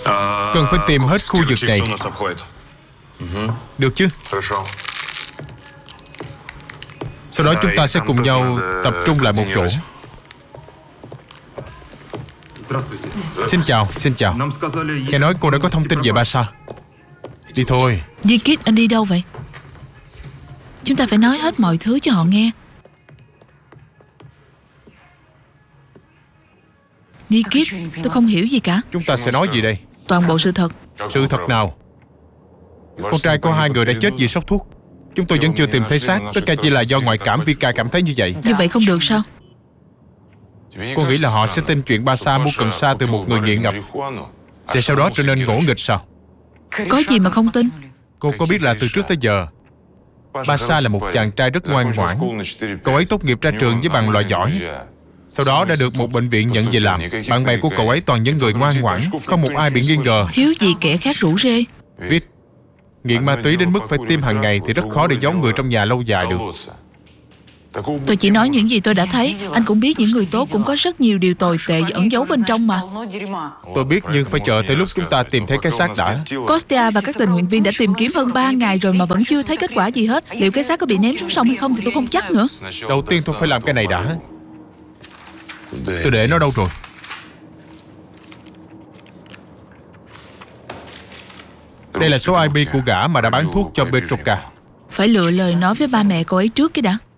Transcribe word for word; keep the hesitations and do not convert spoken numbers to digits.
Cần phải tìm hết khu vực này. Được chứ? Sau đó chúng ta sẽ cùng nhau tập trung lại một chỗ. Xin chào, xin chào. Nghe nói cô đã có thông tin về Basa. Đi thôi. Nikit, anh đi đâu vậy? Chúng ta phải nói hết mọi thứ cho họ nghe. Nikit, tôi không hiểu gì cả. Chúng ta sẽ nói gì đây? Toàn bộ sự thật. Sự thật nào? Con trai có hai người đã chết vì sốc thuốc. Chúng tôi vẫn chưa tìm thấy xác. Tất cả chỉ là do ngoại cảm Vika cảm thấy như vậy. Như vậy không được sao? Cô nghĩ là họ sẽ tin chuyện Basa mua cần sa từ một người nghiện ngập, sẽ sau đó trở nên ngỗ nghịch sao? Có gì mà không tin? Cô có biết là từ trước tới giờ Basa là một chàng trai rất ngoan ngoãn. Cậu ấy tốt nghiệp ra trường với bằng loại giỏi, sau đó đã được một bệnh viện nhận về làm. Bạn bè của cậu ấy toàn những người ngoan ngoãn, không một ai bị nghi ngờ. Thiếu gì kẻ khác rủ rê. Viết, nghiện ma túy đến mức phải tiêm hàng ngày thì rất khó để giấu người trong nhà lâu dài được. Tôi chỉ nói những gì tôi đã thấy. Anh cũng biết những người tốt cũng có rất nhiều điều tồi tệ ẩn giấu bên trong mà. Tôi biết, nhưng phải chờ tới lúc chúng ta tìm thấy cái xác đã. Kostya và các tình nguyện viên đã tìm kiếm hơn ba ngày rồi mà vẫn chưa thấy kết quả gì hết. Liệu cái xác có bị ném xuống sông hay không thì tôi không chắc nữa. Đầu tiên tôi phải làm cái này đã. Tôi để nó đâu rồi? Đây là số i pê của gã mà đã bán thuốc cho Petroka. Phải lựa lời nói với ba mẹ cô ấy trước cái đã.